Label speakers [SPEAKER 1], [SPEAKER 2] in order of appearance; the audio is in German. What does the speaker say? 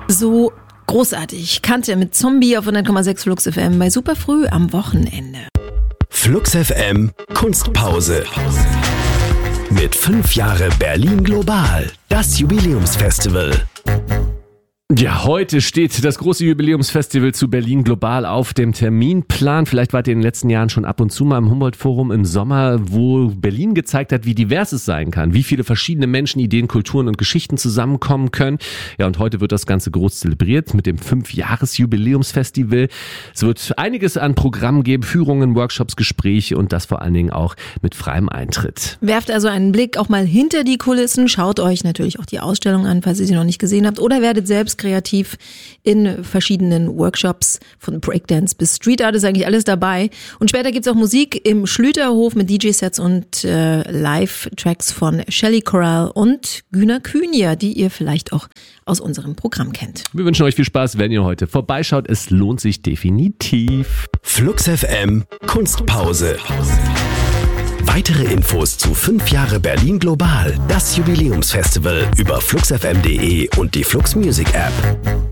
[SPEAKER 1] So großartig. Kannte mit Zombie auf 100,6 Flux FM bei Superfrüh am Wochenende.
[SPEAKER 2] Flux FM Kunstpause. Mit 5 Jahre Berlin Global, das Jubiläumsfestival.
[SPEAKER 3] Ja, heute steht das große Jubiläumsfestival zu Berlin Global auf dem Terminplan. Vielleicht wart ihr in den letzten Jahren schon ab und zu mal im Humboldt-Forum im Sommer, wo Berlin gezeigt hat, wie divers es sein kann, wie viele verschiedene Menschen, Ideen, Kulturen und Geschichten zusammenkommen können. Ja, und heute wird das Ganze groß zelebriert mit dem 5-Jahres-Jubiläumsfestival. Es wird einiges an Programmen geben, Führungen, Workshops, Gespräche und das vor allen Dingen auch mit freiem Eintritt.
[SPEAKER 1] Werft also einen Blick auch mal hinter die Kulissen, schaut euch natürlich auch die Ausstellung an, falls ihr sie noch nicht gesehen habt, oder werdet selbst kreativ in verschiedenen Workshops, von Breakdance bis Street Art ist eigentlich alles dabei. Und später gibt's auch Musik im Schlüterhof mit DJ-Sets und Live-Tracks von Shelly Corral und Güner Kühnier, die ihr vielleicht auch aus unserem Programm kennt.
[SPEAKER 3] Wir wünschen euch viel Spaß, wenn ihr heute vorbeischaut. Es lohnt sich definitiv.
[SPEAKER 2] Flux FM Kunstpause. Weitere Infos zu 5 Jahre Berlin Global, das Jubiläumsfestival über fluxfm.de und die Flux Music App.